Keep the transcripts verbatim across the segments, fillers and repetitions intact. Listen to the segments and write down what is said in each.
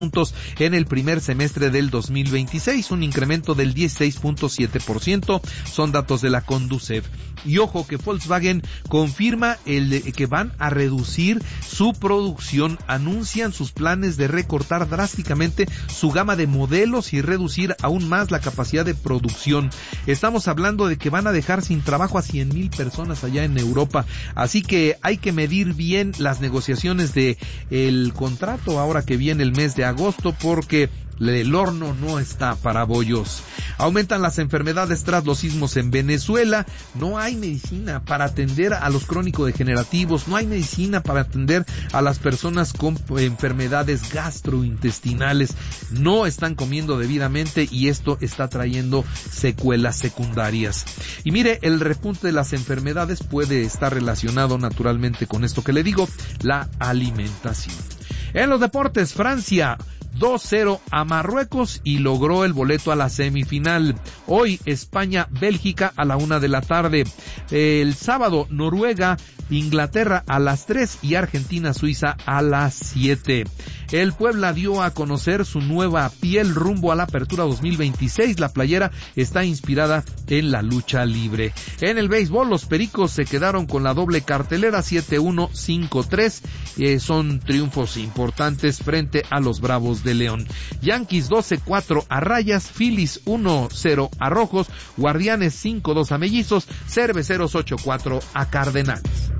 puntos en el primer semestre del dos mil veintiséis, un incremento del dieciséis punto siete por ciento, son datos de la Conducef. Y ojo que Volkswagen confirma el que van a reducir su producción, anuncian sus planes de recortar drásticamente su gama de modelos y reducir aún más la capacidad de producción. Estamos hablando de que van a dejar sin trabajo a cien mil personas allá en Europa, así que hay que medir bien las negociaciones de el contrato ahora que viene el mes de agosto, porque el horno no está para bollos. Aumentan las enfermedades tras los sismos en Venezuela. No hay medicina para atender a los crónico-degenerativos, no hay medicina para atender a las personas con enfermedades gastrointestinales. No están comiendo debidamente y esto está trayendo secuelas secundarias. Y mire, el repunte de las enfermedades puede estar relacionado naturalmente con esto que le digo, la alimentación. En los deportes, Francia dos cero a Marruecos y logró el boleto a la semifinal. Hoy España-Bélgica a la una de la tarde. El sábado Noruega, Inglaterra a las tres y Argentina-Suiza a las siete. El Puebla dio a conocer su nueva piel rumbo a la apertura dos mil veintiséis. La playera está inspirada en la lucha libre. En el béisbol, los Pericos se quedaron con la doble cartelera siete uno, cinco tres. Eh, son triunfos importantes frente a los Bravos de León. Yankees doce cuatro a Rayas, Phillies uno cero a Rojos, Guardianes cinco dos a Mellizos, Cerveceros ocho cuatro a Cardenales.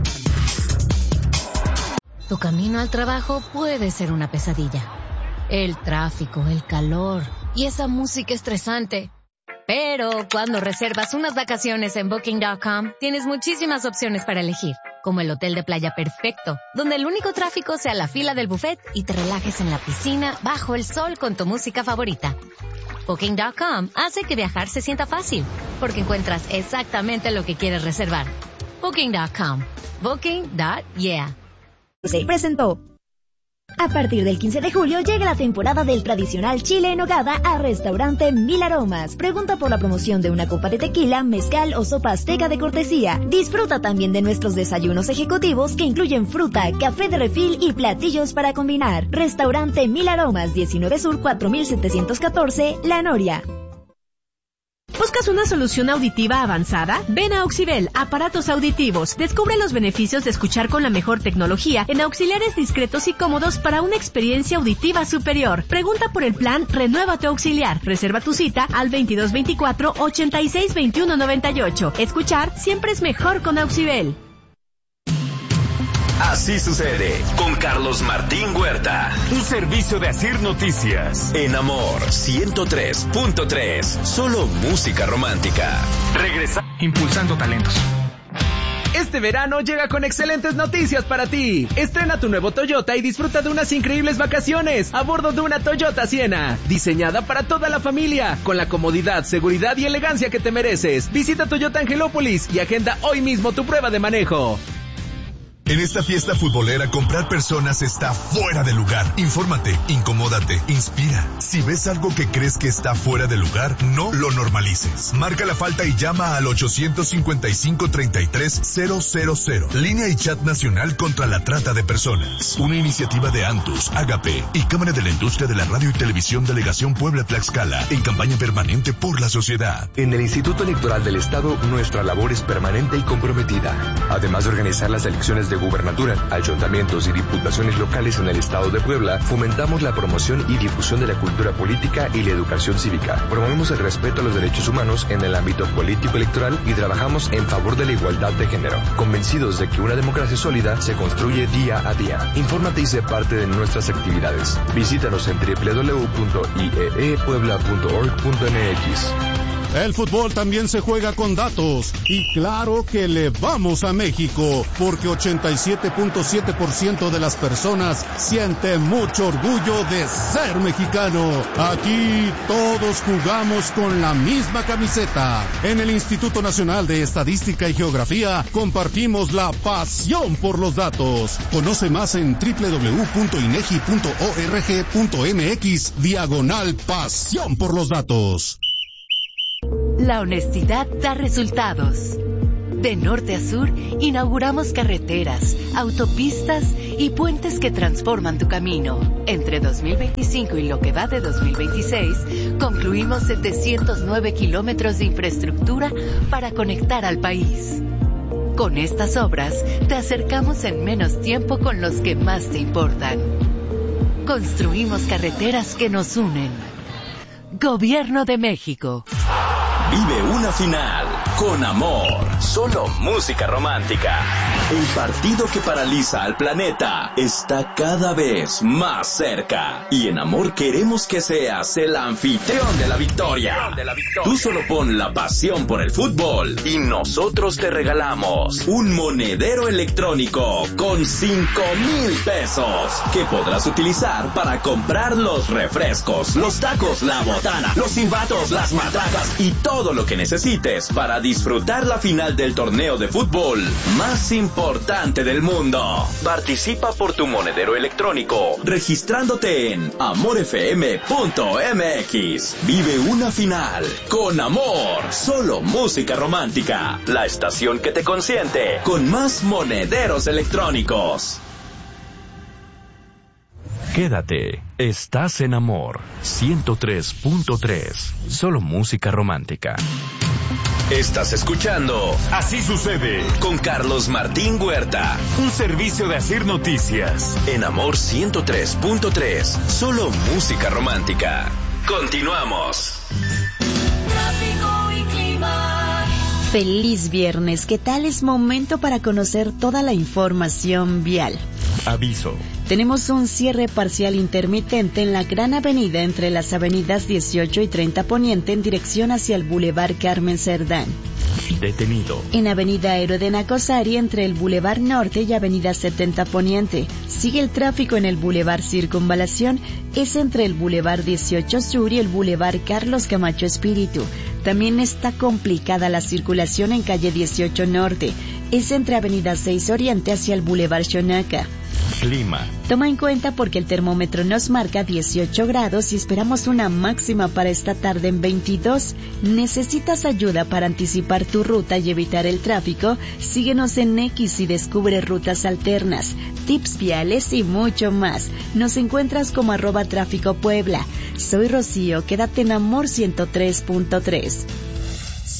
Tu camino al trabajo puede ser una pesadilla. El tráfico, el calor y esa música estresante. Pero cuando reservas unas vacaciones en Booking punto com, tienes muchísimas opciones para elegir, como el hotel de playa perfecto, donde el único tráfico sea la fila del buffet y te relajes en la piscina bajo el sol con tu música favorita. Booking punto com hace que viajar se sienta fácil, porque encuentras exactamente lo que quieres reservar. Booking punto com. Booking punto yeah. Se presentó. A partir del quince de julio llega la temporada del tradicional chile en nogada a Restaurante Mil Aromas. Pregunta por la promoción de una copa de tequila, mezcal o sopa azteca de cortesía. Disfruta también de nuestros desayunos ejecutivos que incluyen fruta, café de refil y platillos para combinar. Restaurante Mil Aromas, diecinueve Sur cuatro mil setecientos catorce, La Noria. ¿Buscas una solución auditiva avanzada? Ven a Auxibel, aparatos auditivos. Descubre los beneficios de escuchar con la mejor tecnología en auxiliares discretos y cómodos para una experiencia auditiva superior. Pregunta por el plan Renueva tu Auxiliar. Reserva tu cita al veintidós veinticuatro, ochenta y seis, veintiuno noventa y ocho. Escuchar siempre es mejor con Auxibel. Así sucede con Carlos Martín Huerta. Un servicio de Asir Noticias. En Amor ciento tres punto tres. Solo música romántica. Regresa. Impulsando talentos. Este verano llega con excelentes noticias para ti. Estrena tu nuevo Toyota y disfruta de unas increíbles vacaciones a bordo de una Toyota Siena, diseñada para toda la familia, con la comodidad, seguridad y elegancia que te mereces. Visita Toyota Angelópolis y agenda hoy mismo tu prueba de manejo. En esta fiesta futbolera, comprar personas está fuera de lugar. Infórmate, incomódate, inspira. Si ves algo que crees que está fuera de lugar, no lo normalices. Marca la falta y llama al ochocientos cincuenta y cinco, treinta y tres, cero cero cero. Línea y chat nacional contra la trata de personas. Una iniciativa de Antus, Agape y Cámara de la Industria de la Radio y Televisión Delegación Puebla-Tlaxcala, en campaña permanente por la sociedad. En el Instituto Electoral del Estado, nuestra labor es permanente y comprometida. Además de organizar las elecciones de gubernatura, ayuntamientos y diputaciones locales en el estado de Puebla, fomentamos la promoción y difusión de la cultura política y la educación cívica. Promovemos el respeto a los derechos humanos en el ámbito político electoral y trabajamos en favor de la igualdad de género, convencidos de que una democracia sólida se construye día a día. Infórmate y sé parte de nuestras actividades. Visítanos en doble u doble u doble u punto i e e puebla punto org punto m x. El fútbol también se juega con datos y claro que le vamos a México porque ochenta y siete punto siete por ciento de las personas siente mucho orgullo de ser mexicano. Aquí todos jugamos con la misma camiseta. En el Instituto Nacional de Estadística y Geografía compartimos la pasión por los datos. Conoce más en doble u doble u doble u punto inegi punto org punto m x diagonal pasión por los datos. La honestidad da resultados. De norte a sur, inauguramos carreteras, autopistas y puentes que transforman tu camino. Entre dos mil veinticinco y lo que va de dos mil veintiséis, concluimos setecientos nueve kilómetros de infraestructura para conectar al país. Con estas obras, te acercamos en menos tiempo con los que más te importan. Construimos carreteras que nos unen. Gobierno de México. Vive una final con amor. Solo música romántica. El partido que paraliza al planeta está cada vez más cerca. Y en Amor queremos que seas el anfitrión de la victoria. Tú solo pon la pasión por el fútbol y nosotros te regalamos un monedero electrónico con cinco mil pesos que podrás utilizar para comprar los refrescos, los tacos, la botana, los silbatos, las matracas y todo lo que necesites para disfrutar la final del torneo de fútbol más importante del mundo. Participa por tu monedero electrónico registrándote en amor f m punto m x. Vive una final con amor. Solo música romántica. La estación que te consiente con más monederos electrónicos. Quédate, estás en Amor ciento tres punto tres, solo música romántica. Estás escuchando Así Sucede con Carlos Martín Huerta, un servicio de Asir Noticias en Amor ciento tres punto tres, solo música romántica. Continuamos. Tráfico y clima. Feliz viernes, ¿qué tal? Es momento para conocer toda la información vial. Aviso. Tenemos un cierre parcial intermitente en la Gran Avenida entre las avenidas dieciocho y treinta Poniente en dirección hacia el Boulevard Carmen Cerdán. Detenido. En Avenida Héroe de Nacosari entre el Boulevard Norte y Avenida setenta Poniente. Sigue el tráfico en el Boulevard Circunvalación, es entre el Boulevard dieciocho Sur y el Boulevard Carlos Camacho Espíritu. También está complicada la circulación en calle dieciocho Norte, es entre Avenida seis Oriente hacia el Boulevard Xonaca. Clima. Toma en cuenta porque el termómetro nos marca dieciocho grados y esperamos una máxima para esta tarde en veintidós. ¿Necesitas ayuda para anticipar tu ruta y evitar el tráfico? Síguenos en X y descubre rutas alternas, tips viales y mucho más. Nos encuentras como arroba tráfico Puebla. Soy Rocío, quédate en Amor ciento tres punto tres.